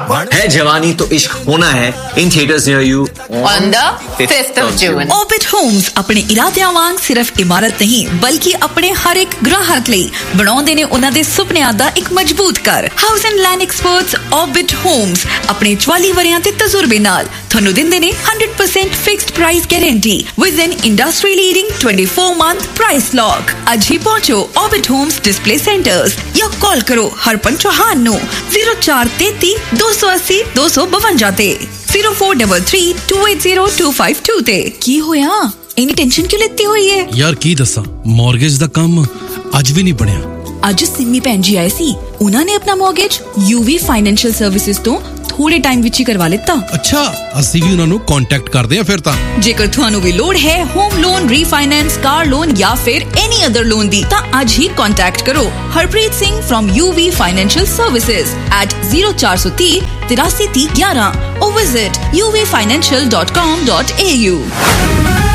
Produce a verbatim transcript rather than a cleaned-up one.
है जवानी तो इश्क होना है in theaters near you on the fifth of June. Orbit Homes ਆਪਣੇ ਇਰਾਦਿਆਂ ਵਾਂਗ ਸਿਰਫ ਇਮਾਰਤ ਨਹੀਂ ਬਲਕਿ ਆਪਣੇ ਹਰ ਇੱਕ ਗ੍ਰਾਹਕ ਲਈ ਬਣਾਉਂਦੇ ਨੇ ਉਹਨਾਂ ਦੇ ਸੁਪਨਿਆਂ ਦਾ ਇੱਕ ਮਜ਼ਬੂਤ ਘਰ। House and land experts Orbit Homes ਆਪਣੇ ਚੁਆਲੀ ਵਰਿਆਂ ਤੇ ਤਜਰਬੇ ਨਾਲ ਤੁਹਾਨੂੰ ਦਿੰਦੇ ਨੇ one hundred percent fixed price guarantee with N industry leading twenty-four month price lock. ਅੱਜ ਹੀ ਪਹੁੰਚੋ Orbit Homes ਡਿਸਪਲੇ ਸੈਂਟਰਸ ਜਾਂ ਕਾਲ ਕਰੋ ਹਰਪਨ ਚੌਹਾਨ ਨੂੰ zero four three three two eight zero two two two five ਤੇ zero four three three two eight zero two five two ਤੇ। ਕੀ ਹੋਇਆ ਇੰਨੀ tension ਕਿਉਂ ਲੈਤੀ ਹੋਈ ਹੈ ਯਾਰ? ਕੀ ਦੱਸਾਂ, ਮੌਰਗੇਜ ਦਾ ਕੰਮ ਅੱਜ ਵੀ ਨਹੀਂ ਬਣਿਆ। ਅੱਜ ਸਿੰਮੀ ਭੈਣ ਜੀ ਆਏ ਸੀ, ਉਹਨਾਂ ਨੇ ਆਪਣਾ ਮੌਰਗੇਜ ਯੂਵੀ ਫਾਈਨੈਂਸ਼ੀਅਲ ਸਰਵਿਸਿਜ਼ ਤੋਂ ਥੋੜੇ ਟਾਈਮ ਵਿੱਚ ਹੀ ਕਰਵਾ ਲਿੱਤਾ। ਅੱਛਾ, ਅਸੀਂ ਵੀ ਉਹਨਾਂ ਨੂੰ ਕੰਟੈਕਟ ਕਰਦੇ ਹਾਂ ਫਿਰ ਤਾਂ। ਜੇਕਰ ਤੁਹਾਨੂੰ ਵੀ ਲੋੜ ਹੈ home loan, refinance, car loan ਜਾਂ ਫਿਰ ਐਨੀ ਅਦਰ ਲੋਨ ਦੀ ਤਾਂ ਅੱਜ ਹੀ ਕੰਟੈਕਟ ਕਰੋ Harpreet Singh firm UV financial services at zero four three three ਤਰਿਆਸੀ ਤੀਹ ਗਿਆਰਾਂ or visit u v financial dot com dot a u।